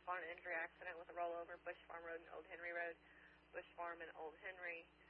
upon injury accident with a rollover, Bush Farm Road and Old Henry Road, Bush Farm and Old Henry.